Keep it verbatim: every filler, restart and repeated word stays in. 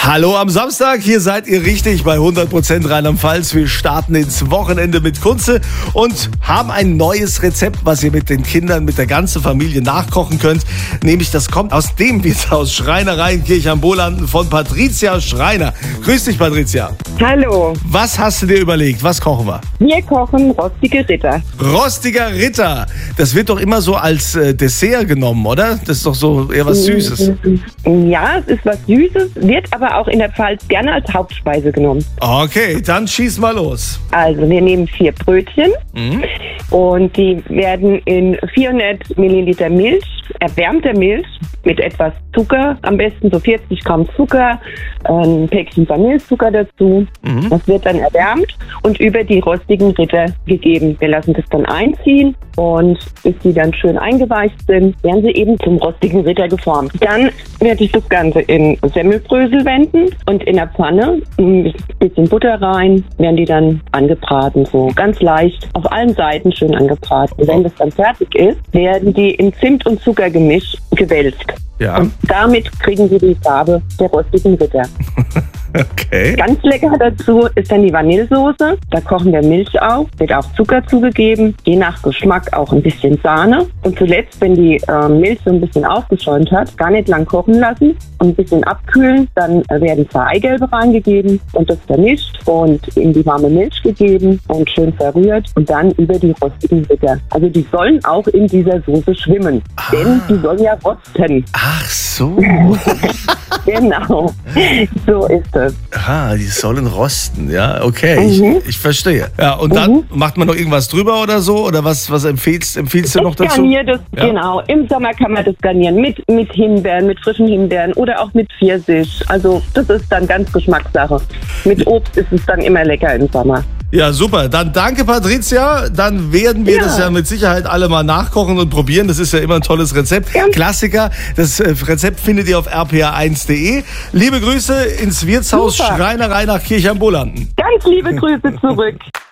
Hallo am Samstag, hier seid ihr richtig bei hundert Prozent Rheinland-Pfalz. Wir starten ins Wochenende mit Kunze und haben ein neues Rezept, was ihr mit den Kindern, mit der ganzen Familie nachkochen könnt. Nämlich, das kommt aus dem Wirtshaus Schreinerei in Kirchheimbolanden von Patricia Schreiner. Grüß dich, Patricia. Hallo. Was hast du dir überlegt? Was kochen wir? Wir kochen rostige Ritter. Rostiger Ritter. Das wird doch immer so als äh, Dessert genommen, oder? Das ist doch so eher was Süßes. Ja, es ist was Süßes, wird aber auch in der Pfalz gerne als Hauptspeise genommen. Okay, dann schieß mal los. Also wir nehmen vier Brötchen Mhm. und die werden in vierhundert Milliliter Milch, erwärmter Milch, mit etwas Zucker, am besten so vierzig Gramm Zucker, ein Päckchen Vanillezucker dazu. Mhm. Das wird dann erwärmt und über die rostigen Ritter gegeben. Wir lassen das dann einziehen und bis die dann schön eingeweicht sind, werden sie eben zum rostigen Ritter geformt. Dann werde ich das Ganze in Semmelbrösel wenden und in der Pfanne ein bisschen Butter rein, werden die dann angebraten, so ganz leicht auf allen Seiten schön angebraten. Wenn das dann fertig ist, werden die in Zimt- und Zuckergemisch gewälzt. Ja. Und damit kriegen sie die Farbe der rostigen Ritter. Okay. Ganz lecker dazu ist dann die Vanillesoße. Da kochen wir Milch auf, wird auch Zucker zugegeben, je nach Geschmack auch ein bisschen Sahne. Und zuletzt, wenn die äh, Milch so ein bisschen aufgeschäumt hat, gar nicht lang kochen lassen und ein bisschen abkühlen. Dann äh, werden zwei Eigelbe reingegeben und das vermischt und in die warme Milch gegeben und schön verrührt und dann über die rostigen Ritter. Also die sollen auch in dieser Soße schwimmen, Ah. denn die sollen ja rosten. Ach so. Genau, so ist es. Ah, die sollen rosten, ja, okay, Mhm. ich, ich verstehe. Ja, und dann Mhm. macht man noch irgendwas drüber oder so? Oder was, was empfiehlst, empfiehlst du noch Ich dazu? garniere das, Ja. genau. Im Sommer kann man das garnieren mit, mit Himbeeren, mit frischen Himbeeren oder auch mit Pfirsich. Also das ist dann ganz Geschmackssache. Mit Obst ist es dann immer lecker im Sommer. Ja, super. Dann danke, Patricia. Dann werden wir Ja. das ja mit Sicherheit alle mal nachkochen und probieren. Das ist ja immer ein tolles Rezept. Ja. Klassiker. Das äh, Rezept findet ihr auf r p r eins punkt de. Liebe Grüße ins Wirtshaus Super. Schreinerei nach Kirchheimbolanden. Ganz liebe Grüße zurück.